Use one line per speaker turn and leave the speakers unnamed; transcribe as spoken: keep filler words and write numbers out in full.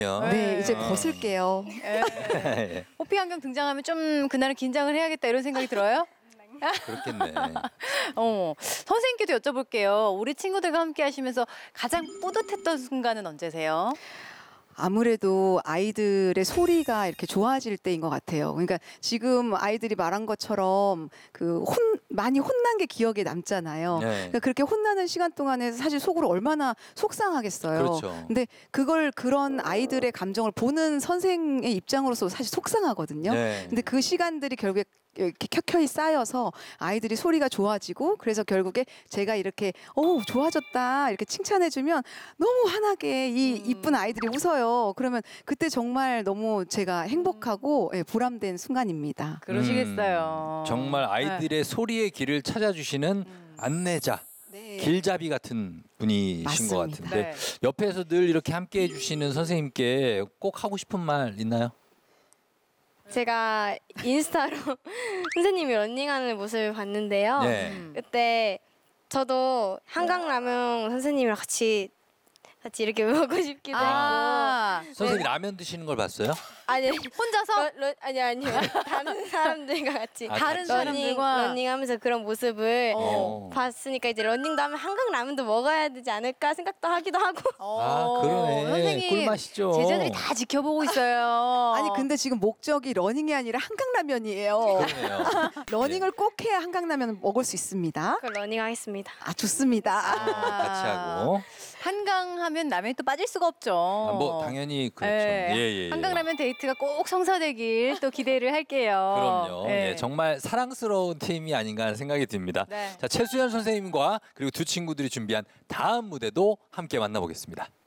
네, 이제 벗을게요.
네.
호피 안경 등장하면 좀 그날은 긴장을 해야겠다 이런 생각이 들어요?
그렇겠네.
어, 선생님께도 여쭤볼게요. 우리 친구들과 함께 하시면서 가장 뿌듯했던 순간은 언제세요?
아무래도 아이들의 소리가 이렇게 좋아질 때인 것 같아요. 그러니까 지금 아이들이 말한 것처럼 그 혼, 많이 혼난 게 기억에 남잖아요.
네.
그러니까 그렇게 혼나는 시간 동안에 사실 속으로 얼마나 속상하겠어요.
그렇죠.
근데 그걸 그런 아이들의 감정을 보는 선생의 입장으로서 사실 속상하거든요.
네.
근데 그 시간들이 결국에 이렇게 켜켜이 쌓여서 아이들이 소리가 좋아지고 그래서 결국에 제가 이렇게 오 좋아졌다 이렇게 칭찬해주면 너무 환하게 이 이쁜 아이들이 웃어요. 그러면 그때 정말 너무 제가 행복하고 예, 보람된 순간입니다.
그러시겠어요.
음, 정말 아이들의 소리의 길을 찾아주시는 안내자.
네.
길잡이 같은 분이신
맞습니다.
것 같은데
네.
옆에서 늘 이렇게 함께 해주시는 선생님께 꼭 하고 싶은 말 있나요?
제가 인스타로 선생님이 런닝하는 모습을 봤는데요.
네.
그때 저도 한강라면 선생님이랑 같이 같이 이렇게 먹고 싶기도
아,
선생님 라면 드시는 걸 봤어요?
했고 아니
혼자서?
러, 러, 아니 아니요 다른 사람들과 같이
아,
다른
같이?
러닝
사람들과?
러닝하면서 그런 모습을
어.
봤으니까 이제 러닝도 하면 한강 라면도 먹어야 되지 않을까 생각도 하기도 하고
아, 그러네.
선생님
꿀맛이죠.
제자들이 다 지켜보고 있어요.
아니 근데 지금 목적이 러닝이 아니라 한강라면이에요.
그러네요.
러닝을 꼭 해야 한강라면 먹을 수 있습니다.
그 러닝 하겠습니다.
아 좋습니다.
어, 같이 하고.
한강 하면 라면이 또 빠질 수가 없죠.
아, 뭐 당연히 그렇죠.
예.
예, 예, 예.
한강 라면 데이트가 꼭 성사되길 또 기대를 할게요.
그럼요.
예.
예, 정말 사랑스러운 팀이 아닌가 하는 생각이 듭니다.
네.
자, 최수연 선생님과 그리고 두 친구들이 준비한 다음 무대도 함께 만나보겠습니다.